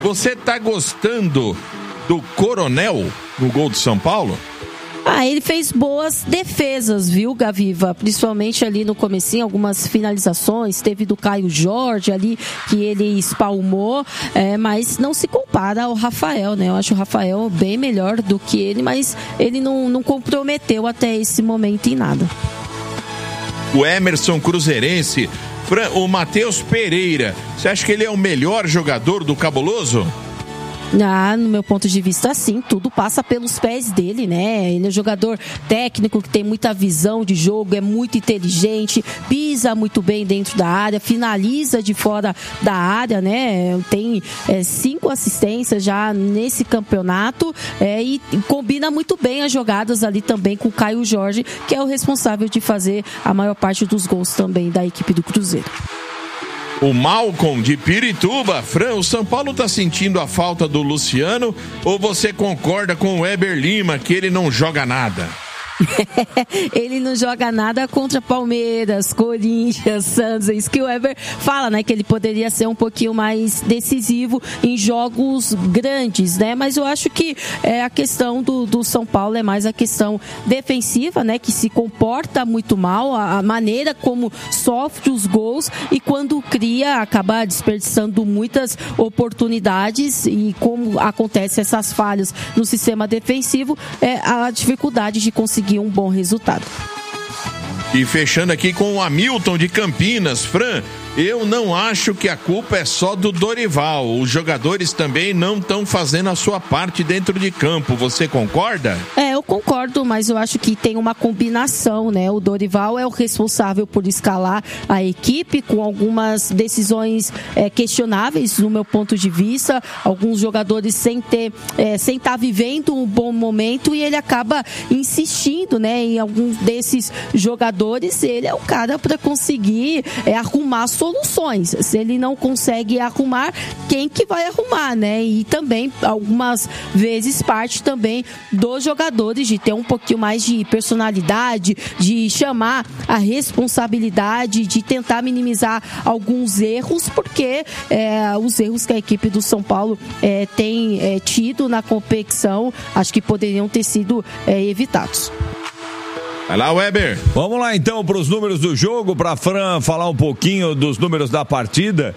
Você tá gostando do Coronel no gol do São Paulo? Ele fez boas defesas, viu, Gaviva? Principalmente ali no comecinho, algumas finalizações. Teve do Caio Jorge ali, que ele espalmou, mas não se compara ao Rafael, né? Eu acho o Rafael bem melhor do que ele, mas ele não comprometeu até esse momento em nada. O Emerson Cruzeirense, o Matheus Pereira, você acha que ele é o melhor jogador do Cabuloso? No meu ponto de vista, sim, tudo passa pelos pés dele, né? Ele é um jogador técnico que tem muita visão de jogo, é muito inteligente, pisa muito bem dentro da área, finaliza de fora da área, né? Tem 5 assistências já nesse campeonato e combina muito bem as jogadas ali também com o Caio Jorge, que é o responsável de fazer a maior parte dos gols também da equipe do Cruzeiro. O Malcom de Pirituba, Fran, o São Paulo tá sentindo a falta do Luciano ou você concorda com o Weber Lima que ele não joga nada? Ele não joga nada contra Palmeiras, Corinthians, Santos. É isso que o Weber fala, né? Que ele poderia ser um pouquinho mais decisivo em jogos grandes, né? Mas eu acho que a questão do São Paulo é mais a questão defensiva, né? Que se comporta muito mal, a maneira como sofre os gols e quando cria, acaba desperdiçando muitas oportunidades e como acontece essas falhas no sistema defensivo, a dificuldade de conseguir um bom resultado. E fechando aqui com o Hamilton de Campinas, Fran, eu não acho que a culpa é só do Dorival. Os jogadores também não estão fazendo a sua parte dentro de campo. Você concorda? Eu concordo, mas eu acho que tem uma combinação, né? O Dorival é o responsável por escalar a equipe com algumas decisões questionáveis, no meu ponto de vista. Alguns jogadores sem estar vivendo um bom momento e ele acaba insistindo, né? Em alguns desses jogadores, ele é o cara para conseguir arrumar soluções. Se ele não consegue arrumar, quem que vai arrumar, né? E também, algumas vezes, parte também dos jogadores de ter um pouquinho mais de personalidade, de chamar a responsabilidade, de tentar minimizar alguns erros, porque os erros que a equipe do São Paulo tem tido na competição, acho que poderiam ter sido evitados. Vai lá, Weber. Vamos lá então para os números do jogo, para Fran falar um pouquinho dos números da partida.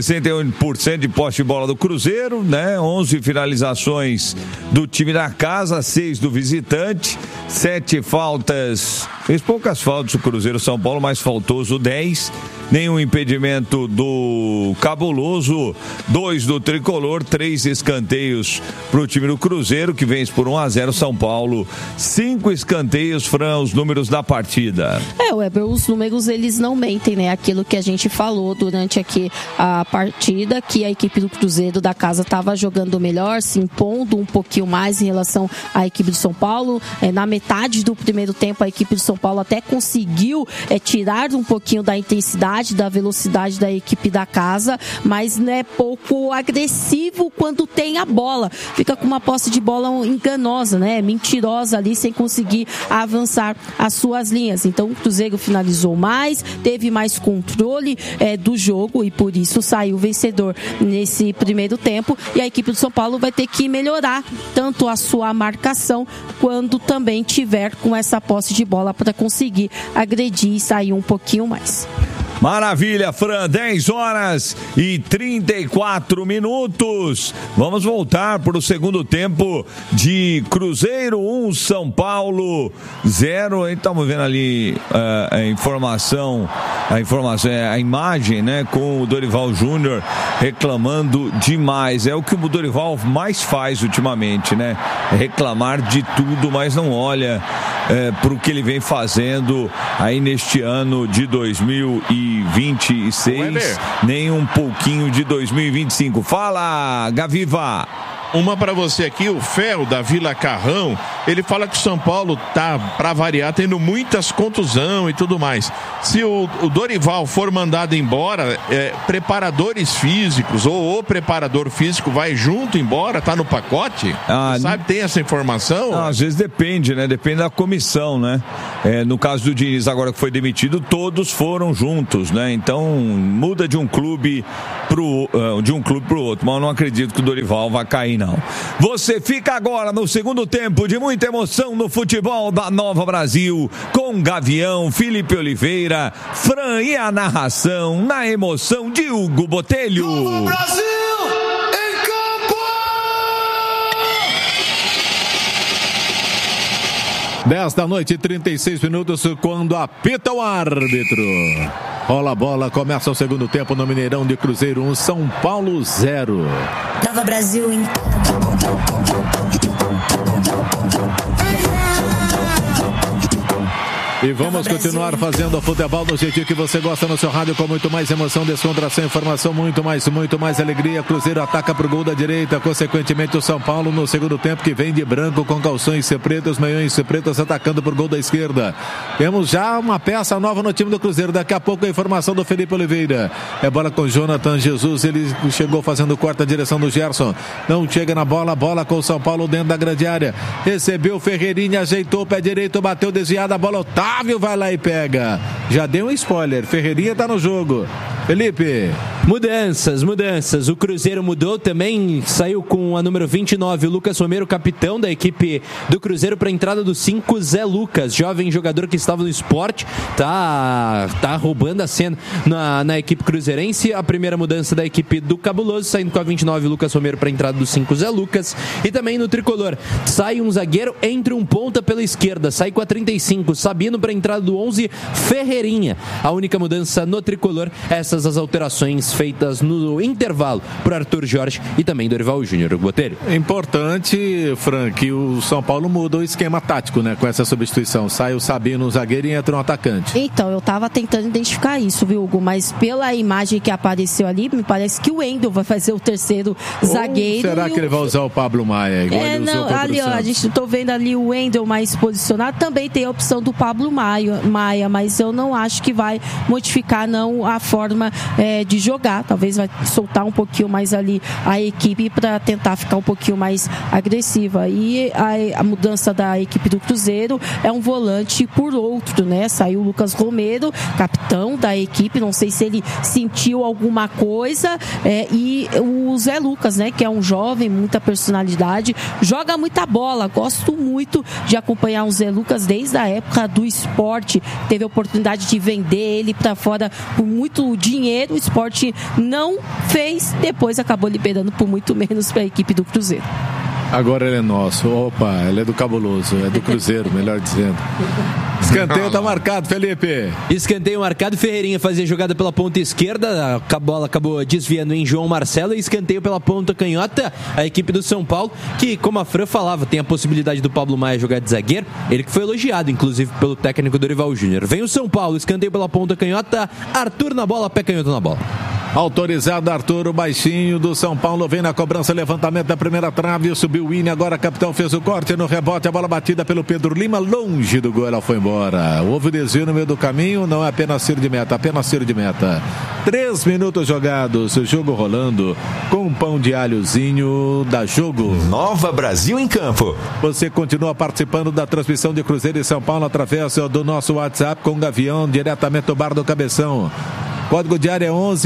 61% de posse de bola do Cruzeiro, né? 11 finalizações do time da casa, 6 do visitante, 7 faltas. Fez poucas faltas o Cruzeiro, São Paulo, mais faltoso 10. Nenhum impedimento do Cabuloso, 2 do Tricolor, 3 escanteios para o time do Cruzeiro, que vence por 1-0 São Paulo. 5 escanteios, Fran, os números da partida. Weber, os números eles não mentem, né? Aquilo que a gente falou durante aqui a partida, que a equipe do Cruzeiro da casa estava jogando melhor, se impondo um pouquinho mais em relação à equipe do São Paulo. Na metade do primeiro tempo, a equipe do São Paulo até conseguiu tirar um pouquinho da intensidade, da velocidade da equipe da casa, mas é pouco agressivo quando tem a bola. Fica com uma posse de bola enganosa, né? Mentirosa ali, sem conseguir avançar as suas linhas. Então o Cruzeiro finalizou mais, teve mais controle do jogo e por isso saiu vencedor nesse primeiro tempo. E a equipe do São Paulo vai ter que melhorar tanto a sua marcação quando também tiver com essa posse de bola para conseguir agredir e sair um pouquinho mais. Maravilha, Fran, 10h34. Vamos voltar para o segundo tempo de Cruzeiro 1, São Paulo 0. Estamos vendo ali a imagem, né, com o Dorival Júnior reclamando demais. É o que o Dorival mais faz ultimamente, né? Reclamar de tudo, mas não olha para o que ele vem fazendo aí neste ano de 2026, nem um pouquinho de 2025. Fala, Gaviva! Uma para você aqui, o Fel da Vila Carrão, ele fala que o São Paulo tá, para variar, tendo muitas contusões e tudo mais. Se o Dorival for mandado embora, preparadores físicos ou o preparador físico vai junto embora, tá no pacote? Sabe, tem essa informação? Não, às vezes depende, né? Depende da comissão, né? No caso do Diniz, agora que foi demitido, todos foram juntos, né? Então, muda de um clube de um clube para o outro, mas eu não acredito que o Dorival vai cair, não. Você fica agora no segundo tempo de muita emoção no futebol da Nova Brasil, com Gavião, Felipe Oliveira, Fran e a narração na emoção de Hugo Botelho. Nova Brasil! 10h36, quando apita o árbitro. Rola a bola, começa o segundo tempo no Mineirão de Cruzeiro 1, São Paulo 0. Nova Brasil em E vamos continuar fazendo o futebol do jeitinho que você gosta no seu rádio, com muito mais emoção, descontração, informação, muito mais alegria. Cruzeiro ataca pro gol da direita, consequentemente o São Paulo no segundo tempo, que vem de branco com calções pretos, meiões pretos, atacando pro gol da esquerda. Temos já uma peça nova no time do Cruzeiro. Daqui a pouco a informação do Felipe Oliveira. É bola com Jonathan Jesus, ele chegou fazendo corta, direção do Gerson. Não chega na bola com o São Paulo dentro da grande área. Recebeu Ferreirinha, ajeitou o pé direito, bateu desviada, a bola Otávio vai lá e pega. Já deu um spoiler, Ferreirinha tá no jogo. Felipe. Mudanças. O Cruzeiro mudou também, saiu com a número 29, o Lucas Romero, capitão da equipe do Cruzeiro, para a entrada do 5, Zé Lucas, jovem jogador que estava no Sport, tá roubando a cena na equipe cruzeirense. A primeira mudança da equipe do Cabuloso, saindo com a 29, o Lucas Romero, para a entrada do 5, Zé Lucas. E também no Tricolor, sai um zagueiro, entra um ponta pela esquerda, sai com a 35, Sabino, para a entrada do 11, Ferreirinha. A única mudança no Tricolor, essas as alterações feitas no intervalo por Arthur Jorge e também Dorival Júnior. Botelho. É importante, Frank, que o São Paulo muda o esquema tático, né? Com essa substituição. Sai o Sabino, o zagueiro, e entra um atacante. Então, eu tava tentando identificar isso, viu, Hugo? Mas pela imagem que apareceu ali, me parece que o Wendel vai fazer o terceiro zagueiro. Será que ele vai usar o Pablo Maia? Igual ele usou contra ali, o Santos? A gente tô vendo ali o Wendel mais posicionado. Também tem a opção do Pablo Maia, mas eu não acho que vai modificar não a forma de jogar. Talvez vai soltar um pouquinho mais ali a equipe para tentar ficar um pouquinho mais agressiva. E a mudança da equipe do Cruzeiro é um volante por outro, né? Saiu o Lucas Romero, capitão da equipe, não sei se ele sentiu alguma coisa, e o Zé Lucas, né? Que é um jovem, muita personalidade, joga muita bola. Gosto muito de acompanhar o Zé Lucas desde a época do Sport. Teve a oportunidade de vender ele para fora por muito dinheiro. O Sport não fez, depois acabou liberando por muito menos para a equipe do Cruzeiro. Agora ele é nosso. Opa, ele é do Cabuloso, é do Cruzeiro, melhor dizendo. Escanteio tá marcado, Felipe. Escanteio marcado, Ferreirinha fazia jogada pela ponta esquerda, a bola acabou desviando em João Marcelo, e escanteio pela ponta canhota, a equipe do São Paulo, que, como a Fran falava, tem a possibilidade do Pablo Maia jogar de zagueiro, ele que foi elogiado, inclusive, pelo técnico Dorival Júnior. Vem o São Paulo, escanteio pela ponta canhota, Arthur na bola, pé canhoto na bola. Autorizado Arthur, o baixinho do São Paulo, vem na cobrança, levantamento da primeira trave, subiu o Winnie, agora capitão fez o corte no rebote, a bola batida pelo Pedro Lima, longe do gol, ela foi embora. Houve desvio no meio do caminho, não é apenas tiro de meta, apenas tiro de meta. 3 minutos jogados, o jogo rolando com um pão de alhozinho da Jogo. Nova Brasil em campo. Você continua participando da transmissão de Cruzeiro e São Paulo através do nosso WhatsApp com o Gavião, diretamente do Bar do Cabeção. Código de área é 11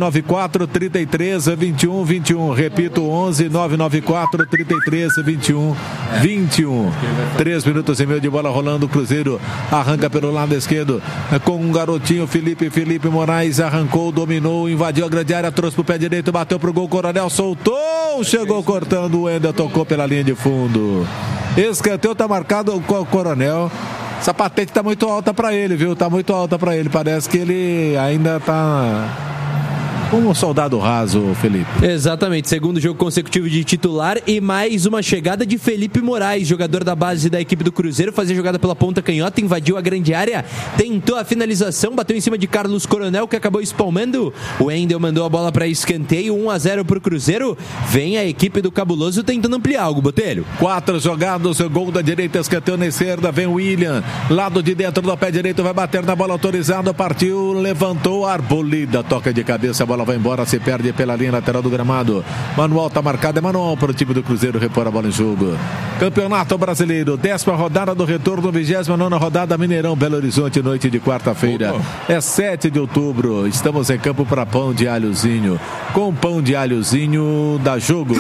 994 33 21 21. Repito, 11 994 33 21 21. 3 minutos e meio de bola rolando. O Cruzeiro arranca pelo lado esquerdo com um garotinho, Felipe Moraes. Arrancou, dominou, invadiu a grande área, trouxe pro pé direito, bateu pro gol. Coronel soltou, chegou cortando. O Wendel tocou pela linha de fundo. Escanteio tá marcado com o Coronel. Essa patente tá muito alta pra ele, viu? Tá muito alta pra ele. Parece que ele ainda tá como um soldado raso, Felipe. Exatamente, segundo jogo consecutivo de titular e mais uma chegada de Felipe Moraes, jogador da base da equipe do Cruzeiro, fazia jogada pela ponta canhota, invadiu a grande área, tentou a finalização, bateu em cima de Carlos Coronel, que acabou espalmando. O Wendel mandou a bola para escanteio, 1-0 pro Cruzeiro. Vem a equipe do Cabuloso tentando ampliar algo, Botelho. 4 jogados, gol da direita, escanteio na esquerda, vem o William, lado de dentro do pé direito, vai bater na bola autorizada, partiu, levantou, Arboleda, toca de cabeça, a bola bola vai embora, se perde pela linha lateral do gramado. Manual tá marcado, é manual para o time do Cruzeiro repor a bola em jogo. Campeonato Brasileiro, 10ª rodada do retorno, 29ª rodada, Mineirão, Belo Horizonte, noite de quarta-feira. É 7 de outubro, estamos em campo para pão de alhozinho. Com pão de alhozinho, dá jogo.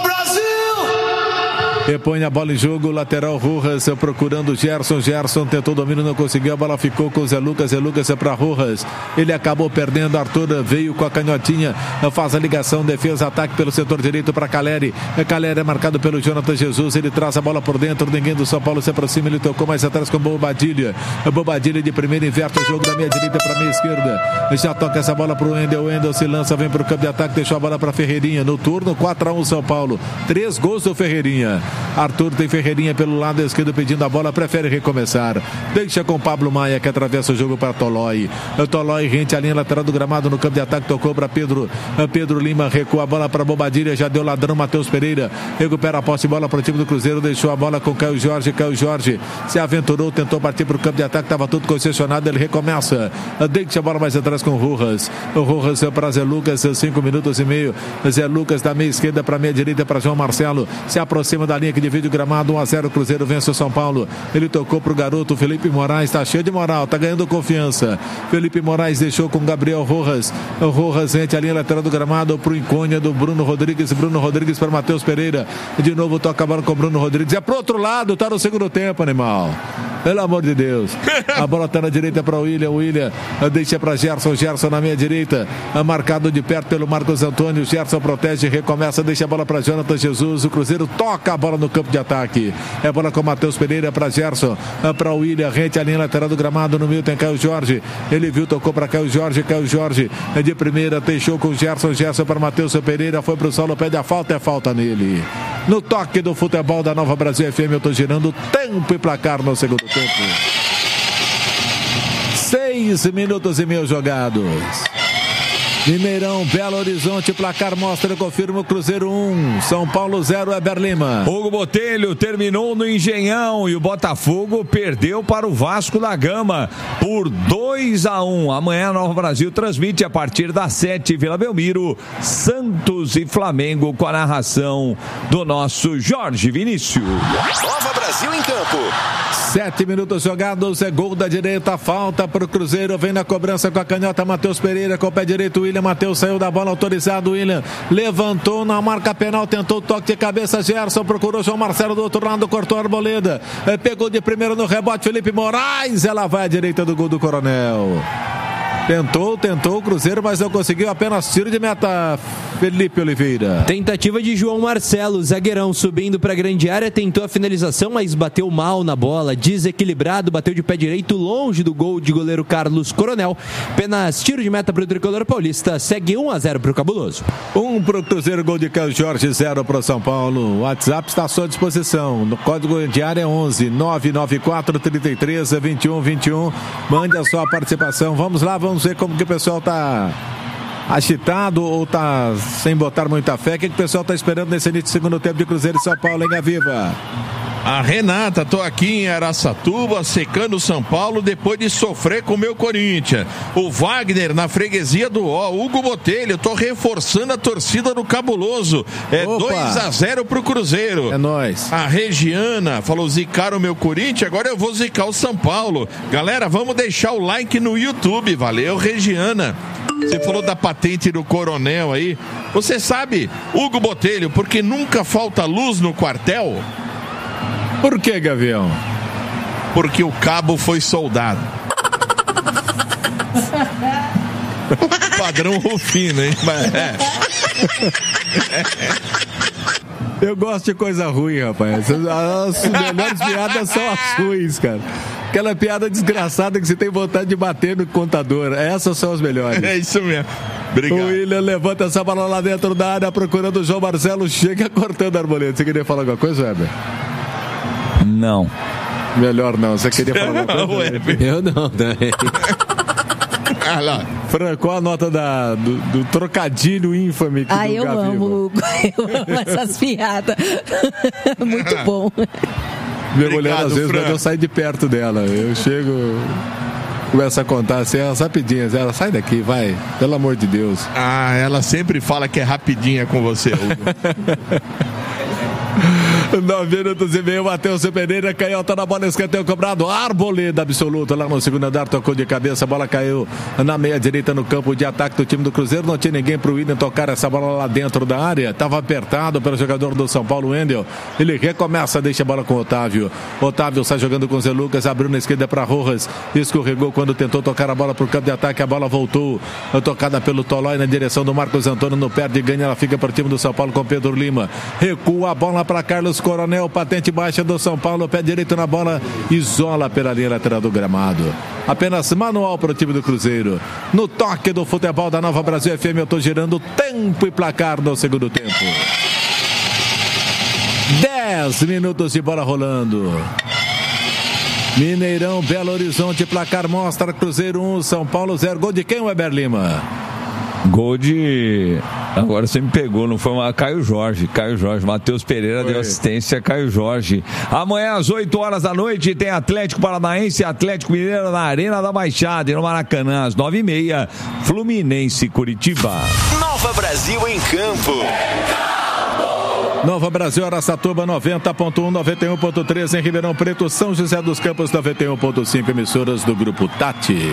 Repõe a bola em jogo, lateral Rojas procurando o Gerson. Gerson tentou o domínio, não conseguiu. A bola ficou com o Zé Lucas. Zé Lucas é para Rojas. Ele acabou perdendo. Arthur veio com a canhotinha. Faz a ligação, defesa, ataque pelo setor direito para Caleri. Caleri é marcado pelo Jonathan Jesus. Ele traz a bola por dentro. Ninguém do São Paulo se aproxima. Ele tocou mais atrás com Bobadilha. Bobadilha de primeira inverte o jogo da meia direita para a meia esquerda. Já toca essa bola para o Wendel. O Wendel se lança, vem para o campo de ataque. Deixou a bola para Ferreirinha. No turno, 4-1 São Paulo. 3 gols do Ferreirinha. Arthur tem Ferreirinha pelo lado esquerdo pedindo a bola, prefere recomeçar. Deixa com Pablo Maia que atravessa o jogo para Tolói. Tolói rente a linha lateral do gramado no campo de ataque, tocou para Pedro. Pedro Lima recua a bola para Bobadilha, já deu ladrão Matheus Pereira. Recupera a posse de bola para o time do Cruzeiro, deixou a bola com Caio Jorge. Caio Jorge se aventurou, tentou partir para o campo de ataque, estava tudo concessionado, ele recomeça. Deixa a bola mais atrás com o Rojas. O Rojas para Zé Lucas, 5 minutos e meio. Zé Lucas da meia esquerda para a meia direita para João Marcelo. Se aproxima da linha que divide o gramado, 1-0, Cruzeiro vence o São Paulo. Ele tocou pro garoto Felipe Moraes, tá cheio de moral, tá ganhando confiança. Felipe Moraes deixou com Gabriel Rojas. O Rojas rente a linha lateral do gramado pro Incônia do Bruno Rodrigues. Bruno Rodrigues para Matheus Pereira. De novo toca a bola com o Bruno Rodrigues. É pro outro lado, tá no segundo tempo, animal. Pelo amor de Deus. A bola tá na direita para o William. William deixa para Gerson. Gerson na meia direita. Marcado de perto pelo Marcos Antônio. Gerson protege, recomeça, deixa a bola para Jonathan Jesus. O Cruzeiro toca a bola no campo de ataque. É bola com Matheus Pereira para Gerson. Para o William. Rente a linha lateral do gramado. No meio tem Caio Jorge. Ele viu, tocou para Caio Jorge. Caio Jorge de primeira. Deixou com Gerson. Gerson para Matheus Pereira. Foi para o solo. Pede a falta. É falta nele. No toque do futebol da Nova Brasil FM, eu estou girando tempo e placar no segundo tempo. 6 minutos e meio jogados. Mineirão, Belo Horizonte, placar mostra e confirma o Cruzeiro 1, São Paulo 0, Eber Lima. Hugo Botelho terminou no Engenhão e o Botafogo perdeu para o Vasco da Gama por 2-1. Amanhã Nova Brasil transmite a partir das 7, Vila Belmiro, Santos e Flamengo, com a narração do nosso Jorge Vinícius. Nova Brasil em campo. 7 minutos jogados, é gol da direita, falta para o Cruzeiro, vem na cobrança com a canhota Matheus Pereira, com o pé direito William Matheus saiu da bola, autorizado William, levantou na marca penal, tentou o toque de cabeça, Gerson procurou João Marcelo do outro lado, cortou a Arboleda, pegou de primeiro no rebote Felipe Moraes, ela vai à direita do gol do Coronel. Tentou o Cruzeiro, mas não conseguiu, apenas tiro de meta, Felipe Oliveira. Tentativa de João Marcelo, zagueirão subindo para a grande área, tentou a finalização, mas bateu mal na bola, desequilibrado, bateu de pé direito, longe do gol de goleiro Carlos Coronel. Apenas tiro de meta para o tricolor paulista, segue 1-0 para o Cabuloso. 1 para o Cruzeiro, gol de Caio Jorge, 0 para o São Paulo. O WhatsApp está à sua disposição, no código de área é 11 994 33 21 21. Mande a sua participação, vamos lá, vamos ver como que o pessoal está agitado ou tá sem botar muita fé. O que o pessoal tá esperando nesse início do segundo tempo de Cruzeiro e São Paulo, hein, Gaviva? A Renata, tô aqui em Araçatuba, secando o São Paulo depois de sofrer com o meu Corinthians. O Wagner na freguesia do Hugo Botelho, tô reforçando a torcida do Cabuloso. É 2-0 pro Cruzeiro. É nóis. A Regiana falou, zicar o meu Corinthians, agora eu vou zicar o São Paulo. Galera, vamos deixar o like no YouTube, valeu, Regiana. Você falou da patente do Coronel aí. Você sabe, Hugo Botelho, porque nunca falta luz no quartel? Por que, Gavião? Porque o cabo foi soldado. Padrão Rufino, hein? Eu gosto de coisa ruim, rapaz. As melhores piadas são as ruins, cara. Aquela piada desgraçada que você tem vontade de bater no contador. Essas são as melhores. É isso mesmo. Obrigado. O William levanta essa bola lá dentro da área, procurando o João Marcelo, chega cortando a Arboleda. Você queria falar alguma coisa, Weber? Não. Melhor não. Você queria falar alguma coisa? Eu não, né? Ah, lá. Fran, qual a nota do trocadilho infame que do eu Gaviva? amo essas piadas. Muito bom. Minha mulher, às vezes, não sair de perto dela. Eu chego começa a contar assim, elas rapidinhas. Ela sai daqui, vai. Pelo amor de Deus. Ah, ela sempre fala que é rapidinha com você, Hugo. 9 minutos e meio, Matheus Pereira, canhota na bola, escanteio cobrado, Arboleda absoluto lá no segundo andar, tocou de cabeça, a bola caiu na meia direita no campo de ataque do time do Cruzeiro, não tinha ninguém pro William tocar essa bola lá dentro da área, estava apertado pelo jogador do São Paulo, Wendel, ele recomeça, deixa a bola com o Otávio sai jogando com o Zé Lucas, abriu na esquerda para Rojas, escorregou quando tentou tocar a bola pro campo de ataque, a bola voltou, tocada pelo Tolói na direção do Marcos Antônio, no perde e ganha, ela fica para o time do São Paulo com Pedro Lima, recua a bola para Carlos Coronel, patente baixa do São Paulo, pé direito na bola, isola pela linha lateral do gramado. Apenas manual para o time do Cruzeiro. No toque do futebol da Nova Brasil FM, eu estou girando tempo e placar no segundo tempo. 10 minutos de bola rolando. Mineirão, Belo Horizonte, placar mostra Cruzeiro 1, São Paulo 0. Gol de quem, Weber Lima? Gol de... Agora você me pegou, não foi uma... Caio Jorge, Matheus Pereira deu assistência a Caio Jorge. Amanhã às 8 horas da noite tem Atlético Paranaense e Atlético Mineiro na Arena da Baixada e no Maracanã às 9h30, Fluminense Curitiba. Nova Brasil em campo. Nova Brasil, Araçatuba 90.1, 91.3 em Ribeirão Preto, São José dos Campos 91.5, emissoras do Grupo Tati.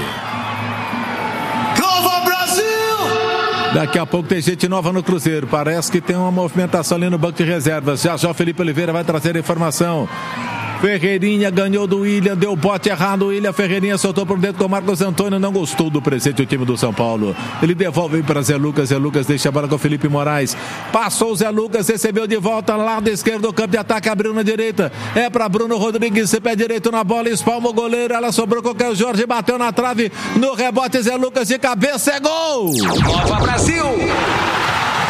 Daqui a pouco tem gente nova no Cruzeiro. Parece que tem uma movimentação ali no banco de reservas. Já o Felipe Oliveira vai trazer a informação. Ferreirinha ganhou do William, deu bote errado. O William Ferreirinha soltou por dentro com o Marcos Antônio. Não gostou do presente o time do São Paulo. Ele devolve para Zé Lucas. Zé Lucas deixa a bola com o Felipe Moraes. Passou o Zé Lucas, recebeu de volta lado esquerdo do campo de ataque. Abriu na direita. É para Bruno Rodrigues. Pé direito na bola. Espalma o goleiro. Ela sobrou com o Caio Jorge. Bateu na trave. No rebote, Zé Lucas de cabeça. É gol! Nova Brasil!